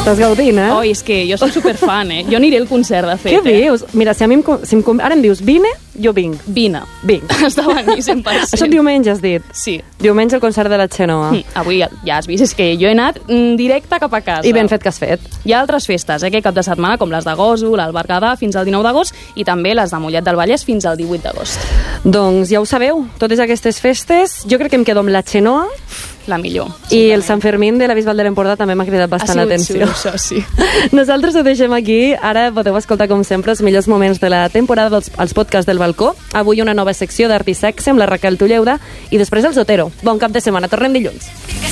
Estàs gaudint, eh? Oi, és que jo soc superfan, Jo aniré al concert, de fet. Què dius? Mira, si ara em dius vine, jo vinc. Vine. Vinc. Està boníssim, 100%. Això diumenge, has dit? Sí. Diumenge el concert de la Xenoa. Avui ja has vist, és que jo he anat directe cap a casa. I ben fet que has fet. Hi ha altres festes, aquest cap de setmana, com les de Gósol, el Berguedà, fins al 19 d'agost, i també les de Mollet del Vallès fins al 18 d'agost. Doncs ja ho sabeu, totes aquestes festes, jo crec que em quedo amb la Xenoa. La millor. I el Sant Fermín de la Bisbal de l'Empordà també m'ha cridat bastant l'atenció. Això sí. Nosaltres ho deixem aquí. Ara podeu escoltar, com sempre, els millors moments de la temporada dels podcasts del balcó. Avui una nova secció d'Art i Sexe amb la Raquel Tulleuda i després el Zotero. Bon cap de setmana. Tornem dilluns.